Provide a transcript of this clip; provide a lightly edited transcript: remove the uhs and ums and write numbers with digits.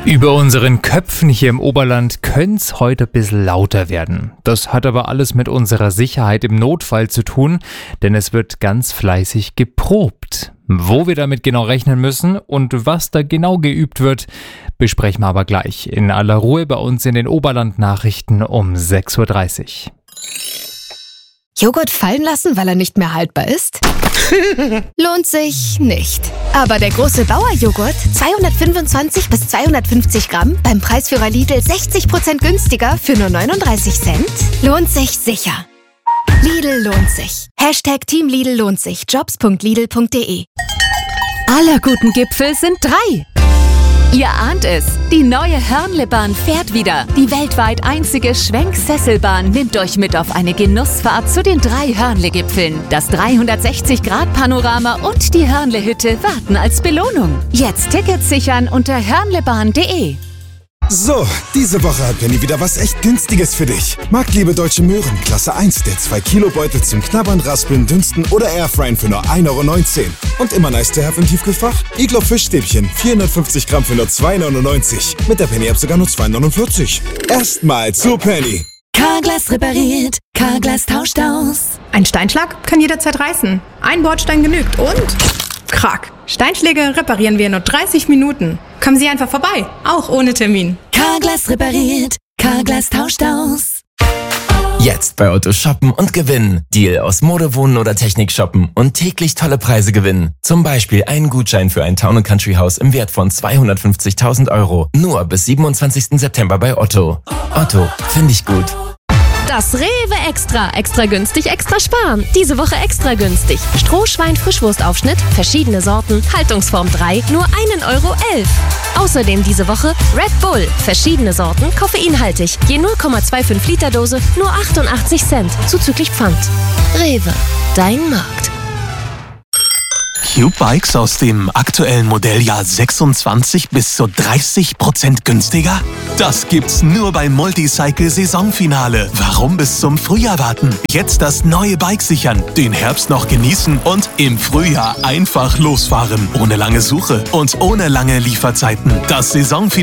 Über unseren Köpfen hier im Oberland könnte heute ein bisschen lauter werden. Das hat aber alles mit unserer Sicherheit im Notfall zu tun, denn es wird ganz fleißig geprobt. Wo wir damit genau rechnen müssen und was da genau geübt wird, besprechen wir aber gleich in aller Ruhe bei uns in den Oberland-Nachrichten um 6:30 Uhr. Joghurt fallen lassen, weil er nicht mehr haltbar ist? Lohnt sich nicht. Aber der große Bauer-Joghurt, 225 bis 250 Gramm, beim Preisführer Lidl 60% günstiger für nur 39 Cent, lohnt sich sicher. Lidl lohnt sich. Hashtag Team Lidl lohnt sich. Jobs.lidl.de. Aller guten Gipfel sind 3. Ihr ahnt es, die neue Hörnlebahn fährt wieder. Die weltweit einzige Schwenksesselbahn nimmt euch mit auf eine Genussfahrt zu den 3 Hörnle-Gipfeln. Das 360-Grad-Panorama und die Hörnle-Hütte warten als Belohnung. Jetzt Tickets sichern unter hörnlebahn.de. So, diese Woche hat Penny wieder was echt Günstiges für dich. Marktliebe Deutsche Möhren, Klasse 1, der 2-Kilo-Beutel zum Knabbern, Raspeln, Dünsten oder Airfryen für nur 1,19 € Und immer nice to have im Tiefkühlfach? Iglo Fischstäbchen, 450 Gramm für nur 2,99 €. Mit der Penny-App sogar nur 2,49 €. Erstmal zu Penny. Carglass repariert, Carglass tauscht aus. Ein Steinschlag kann jederzeit reißen. Ein Bordstein genügt und... Krack. Steinschläge reparieren wir in nur 30 Minuten. Kommen Sie einfach vorbei, auch ohne Termin. Carglass repariert, Carglass tauscht aus. Jetzt bei Otto shoppen und gewinnen. Deal aus Mode, Wohnen oder Technik shoppen und täglich tolle Preise gewinnen. Zum Beispiel einen Gutschein für ein Town & Country Haus im Wert von 250.000 €. Nur bis 27. September bei Otto. Otto, finde ich gut. Das Rewe Extra. Extra günstig, extra sparen. Diese Woche extra günstig. Strohschwein-Frischwurstaufschnitt, verschiedene Sorten, Haltungsform 3, nur 1,11 €. Außerdem diese Woche Red Bull, verschiedene Sorten, koffeinhaltig. Je 0,25 Liter Dose, nur 88 Cent, zuzüglich Pfand. Rewe, dein Markt. Cube Bikes aus dem aktuellen Modelljahr 26 bis zu 30% günstiger? Das gibt's nur beim Multicycle Saisonfinale. Warum bis zum Frühjahr warten? Jetzt das neue Bike sichern, den Herbst noch genießen und im Frühjahr einfach losfahren. Ohne lange Suche und ohne lange Lieferzeiten. Das Saisonfinale